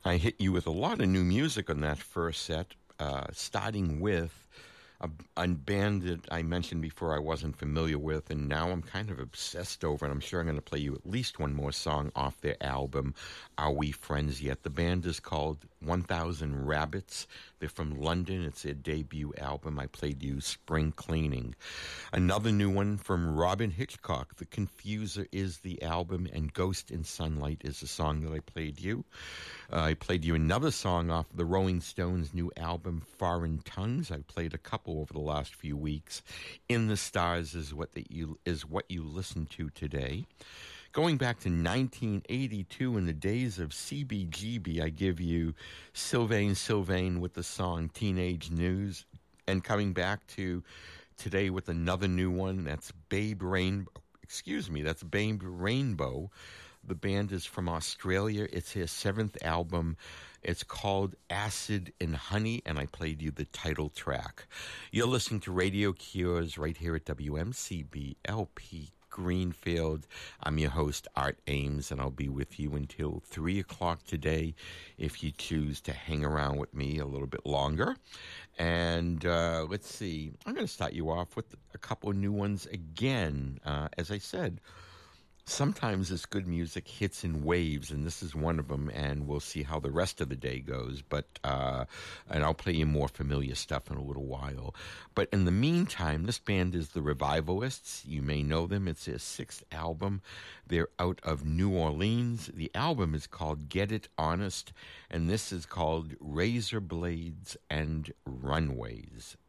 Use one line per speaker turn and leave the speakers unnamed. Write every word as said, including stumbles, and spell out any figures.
I hit you with a lot of new music on that first set, uh, starting with a, a band that I mentioned before I wasn't familiar with, and now I'm kind of obsessed over, and I'm sure I'm going to play you at least one more song off their album, Are We Friends Yet? The band is called one thousand Rabbits. They're from London. It's their debut album. I played you Spring Cleaning. Another new one from Robin Hitchcock, The Confuser is the album, and Ghost in Sunlight is the song that I played you. Uh, I played you another song off the Rolling Stones' new album, Foreign Tongues. I played a couple over the last few weeks. In the Stars is what that you is what you listen to today. Going back to nineteen eighty-two, in the days of C B G B, I give you Sylvain Sylvain with the song Teenage News. And coming back to today with another new one, that's Babe Rainbow. Excuse me, that's Babe Rainbow. The band is from Australia. It's his seventh album. It's called Acid and Honey, and I played you the title track. You're listening to Radio Cures right here at W M C B L P Greenfield. I'm your host, Art Ames, and I'll be with you until three o'clock today if you choose to hang around with me a little bit longer. And uh, let's see, I'm going to start you off with a couple of new ones again. Uh, as I said, sometimes this good music hits in waves, and this is one of them, and we'll see how the rest of the day goes. But uh, and I'll play you more familiar stuff in a little while. But in the meantime, this band is the Revivalists. You may know them. It's their sixth album. They're out of New Orleans. The album is called Get It Honest, and this is called Razor Blades and Runways.